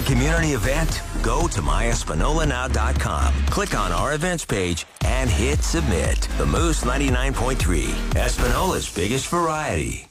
a community event? Go to myespinolanow.com, click on our events page, and hit submit. The Moose 99.3, Espinola's biggest variety.